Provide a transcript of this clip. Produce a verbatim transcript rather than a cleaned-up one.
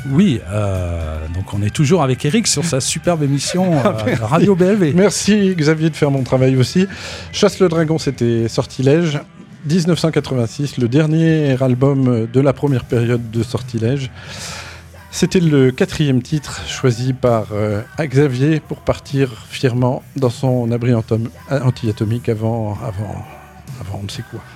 Oui, euh, donc on est toujours avec Eric sur sa superbe émission euh, Radio B L V. Merci Xavier de faire mon travail aussi. Chasse le dragon, c'était Sortilège. dix-neuf cent quatre-vingt-six, le dernier album de la première période de Sortilège. C'était le quatrième titre choisi par euh, Xavier pour partir fièrement dans son abri anti-atomique avant, avant, avant on ne sait quoi.